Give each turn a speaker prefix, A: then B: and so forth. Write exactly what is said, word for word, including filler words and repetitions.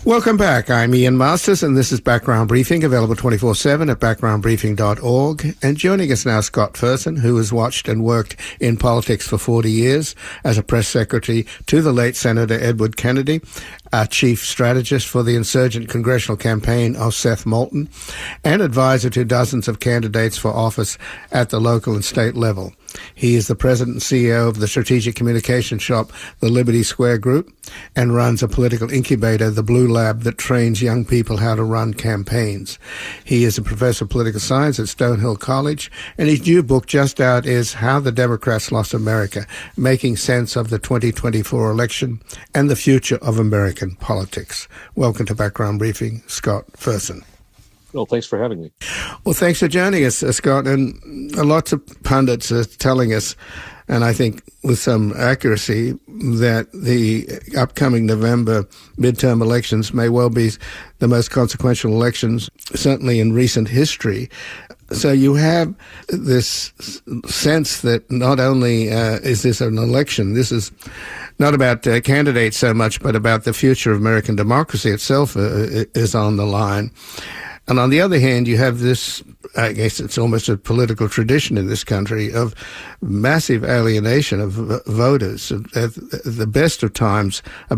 A: Welcome back. I'm Ian Masters, and this is Background Briefing, available twenty-four seven at background briefing dot org. And joining us now, Scott Fersen, who has watched and worked in politics for forty years as a press secretary to the late Senator Edward Kennedy, a chief strategist for the insurgent congressional campaign of Seth Moulton, and advisor to dozens of candidates for office at the local and state level. He is the president and C E O of the strategic communication shop, the Liberty Square Group, and runs a political incubator, the Blue Lab, that trains young people how to run campaigns. He is a professor of political science at Stonehill College, and his new book just out is How the Democrats Lost America, Making Sense of the twenty twenty-four Election and the Future of American Politics. Welcome to Background Briefing, Scott Fersen.
B: Well, thanks for having me.
A: Well, thanks for joining us, uh, Scott. And lots of pundits are telling us, and I think with some accuracy, that the upcoming November midterm elections may well be the most consequential elections, certainly in recent history. So you have this sense that not only uh, is this an election, this is not about uh, candidates so much, but about the future of American democracy itself uh, is on the line. And on the other hand, you have this, I guess it's almost a political tradition in this country, of massive alienation of voters. At the best of times,